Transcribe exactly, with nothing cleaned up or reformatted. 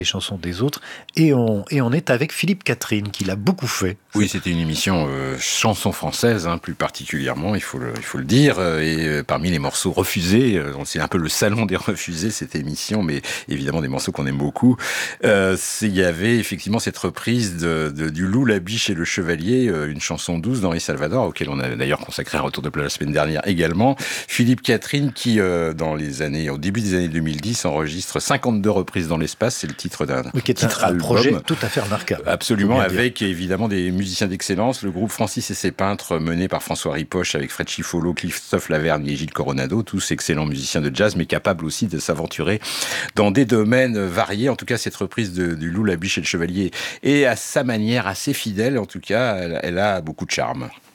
les chansons des autres, et on, et on est avec Philippe Catherine, qui l'a beaucoup fait. Oui, c'était une émission euh, chanson française, hein, plus particulièrement, il faut le, il faut le dire, euh, et euh, parmi les morceaux refusés, euh, c'est un peu le salon des refusés, cette émission, mais évidemment des morceaux qu'on aime beaucoup. Euh, il y avait effectivement cette reprise de, de, du Loup, la biche et le chevalier, euh, une chanson douce d'Henri Salvador, auquel on a d'ailleurs consacré un retour de plat la semaine dernière également. Philippe Catherine, qui euh, dans les années, au début des années deux mille dix, enregistre cinquante-deux reprises dans l'espace, c'est le titre d'un oui, qui est titre un, un album. projet tout à fait remarquable. Absolument, avec dire. évidemment des musiciens d'excellence, le groupe Francis et ses peintres mené par François Ripoche avec Fred Chifolo, Christophe Lavergne et Gilles Coronado, tous excellents musiciens de jazz, mais capables aussi de s'aventurer dans des domaines variés. En tout cas, cette reprise de, du Loup, la biche et le chevalier est à sa manière assez fidèle. En tout cas, elle, elle a beaucoup de charme.